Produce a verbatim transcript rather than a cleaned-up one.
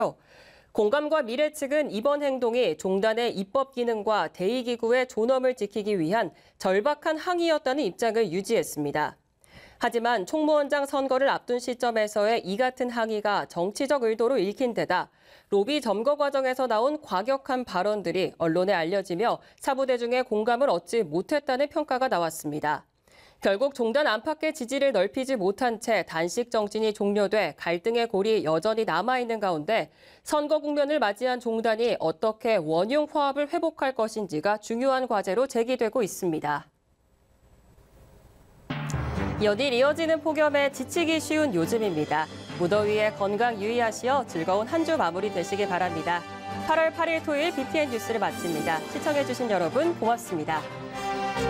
공감과 미래 측은 이번 행동이 종단의 입법 기능과 대의기구의 존엄을 지키기 위한 절박한 항의였다는 입장을 유지했습니다. 하지만 총무원장 선거를 앞둔 시점에서의 이 같은 항의가 정치적 의도로 읽힌 데다 로비 점거 과정에서 나온 과격한 발언들이 언론에 알려지며 사부대중의 공감을 얻지 못했다는 평가가 나왔습니다. 결국 종단 안팎의 지지를 넓히지 못한 채 단식 정진이 종료돼 갈등의 골이 여전히 남아있는 가운데 선거 국면을 맞이한 종단이 어떻게 원흉 화합을 회복할 것인지가 중요한 과제로 제기되고 있습니다. 연일 이어지는 폭염에 지치기 쉬운 요즘입니다. 무더위에 건강 유의하시어 즐거운 한 주 마무리 되시길 바랍니다. 팔월 팔일 토요일 비티엔 뉴스를 마칩니다. 시청해주신 여러분 고맙습니다.